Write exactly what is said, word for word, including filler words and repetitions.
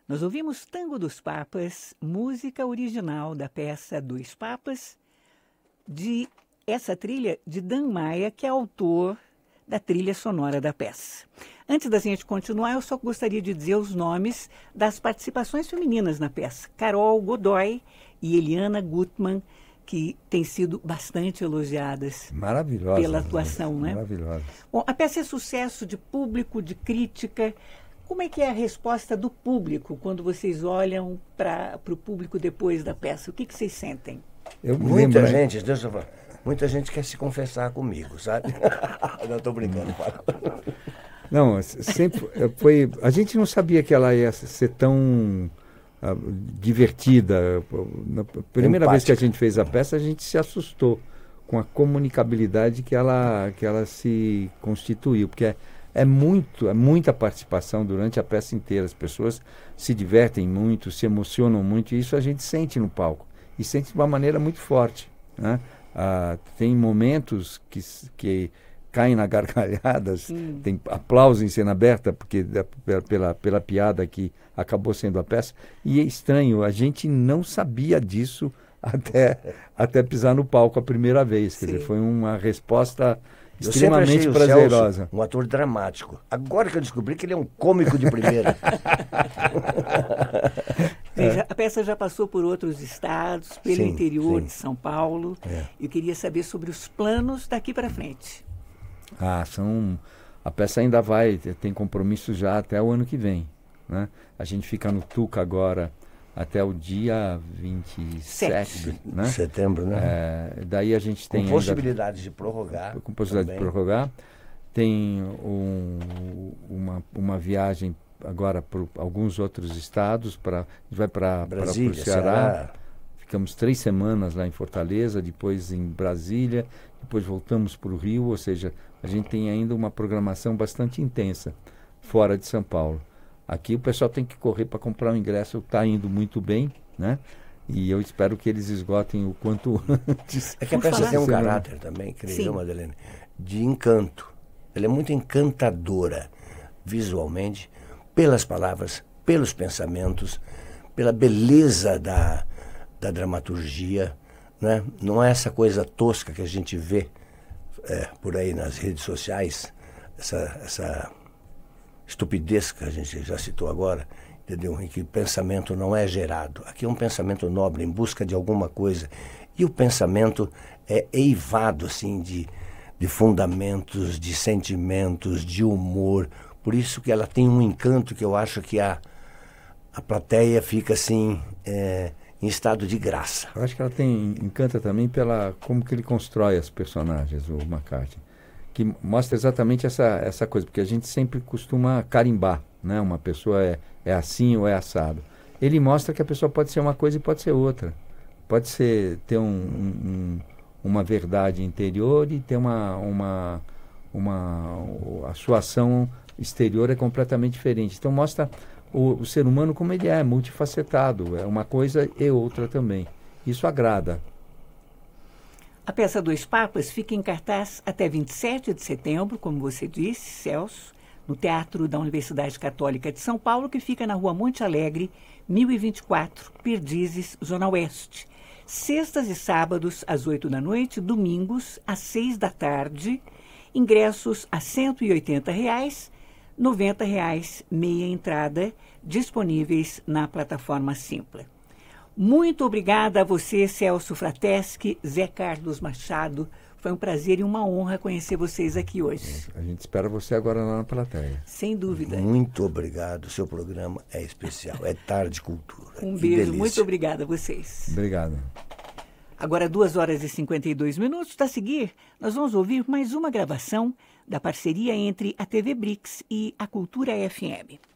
Nós ouvimos Tango dos Papas, música original da peça Dois Papas, de essa trilha de Dan Maia, que é autor da trilha sonora da peça. Antes da gente continuar, eu só gostaria de dizer os nomes das participações femininas na peça. Carol Godoy e Eliana Gutmann, que têm sido bastante elogiadas Maravilhosa, pela atuação, né? Maravilhosa. Bom, a peça é sucesso de público, de crítica. Como é que é a resposta do público quando vocês olham para o público depois da peça? O que, que vocês sentem? Eu muita lembro, gente, deixa eu falar, muita gente quer se confessar comigo, sabe? Não, estou brincando. Não, sempre foi. A gente não sabia que ela ia ser tão uh, divertida. Na primeira Empática. vez que a gente fez a peça, a gente se assustou com a comunicabilidade que ela, que ela se constituiu, porque é, é muito, é muita participação durante a peça inteira. As pessoas se divertem muito, se emocionam muito, e isso a gente sente no palco. E sente de uma maneira muito forte, né? Ah, tem momentos que, que caem na gargalhada, hum. tem aplauso em cena aberta, porque pela, pela, pela piada que acabou sendo a peça. E é estranho, a gente não sabia disso até, até pisar no palco a primeira vez. Quer dizer, foi uma resposta Eu extremamente sempre prazerosa. Celso um ator dramático. Agora que eu descobri que ele é um cômico de primeira. Veja, a peça já passou por outros estados, pelo sim, interior sim. de São Paulo. É. Eu queria saber sobre os planos daqui para frente. Ah, são... A peça ainda vai, tem compromisso já até o ano que vem, né? A gente fica no Tuca agora até o dia vinte e sete, né? De setembro, né? É, daí a gente tem... Com possibilidade ainda, de prorrogar. Com possibilidade também. de prorrogar. Tem um, uma, uma viagem agora para alguns outros estados, pra, a gente vai para o Ceará, Ceará, ficamos três semanas lá em Fortaleza, depois em Brasília, depois voltamos para o Rio, ou seja, a gente tem ainda uma programação bastante intensa fora de São Paulo. Aqui o pessoal tem que correr para comprar o ingresso, está indo muito bem, né? E eu espero que eles esgotem o quanto antes. É que a peça tem um caráter também, creio eu, Madalena, de encanto. Ela é muito encantadora visualmente, pelas palavras, pelos pensamentos, pela beleza da, da dramaturgia, né? Não é essa coisa tosca que a gente vê é, por aí nas redes sociais, essa, essa estupidez que a gente já citou agora, entendeu? Em que o pensamento não é gerado. Aqui é um pensamento nobre, em busca de alguma coisa. E o pensamento é eivado, assim, de, de fundamentos, de sentimentos, de humor. Por isso que ela tem um encanto que eu acho que a, a plateia fica, assim, é, em estado de graça. Eu acho que ela tem encanta também pela como que ele constrói as personagens, o McCarthy, que mostra exatamente essa, essa coisa, porque a gente sempre costuma carimbar, né? Uma pessoa é, é assim ou é assado. Ele mostra que a pessoa pode ser uma coisa e pode ser outra. Pode ser, ter um, um, uma verdade interior e ter uma, uma, uma... a sua ação exterior é completamente diferente. Então mostra o, o ser humano como ele é, multifacetado. É uma coisa e outra também. Isso agrada. A peça Dois Papas fica em cartaz até vinte e sete de setembro, como você disse, Celso, no Teatro da Universidade Católica de São Paulo, que fica na Rua Monte Alegre, mil e vinte e quatro, Perdizes, Zona Oeste. Sextas e sábados, às oito da noite, domingos, às seis da tarde. Ingressos a cento e oitenta reais, noventa reais meia entrada, disponíveis na plataforma Simpla. Muito obrigada a você, Celso Frateschi, Zé Carlos Machado. Foi um prazer e uma honra conhecer vocês aqui hoje. A gente espera você agora lá na plateia. Sem dúvida. Muito obrigado. O seu programa é especial. É Tarde Cultura. Um que beijo. delícia. Muito obrigada a vocês. Obrigado. Agora, duas horas e cinquenta e dois minutos. A seguir, nós vamos ouvir mais uma gravação da parceria entre a T V Brix e a Cultura F M.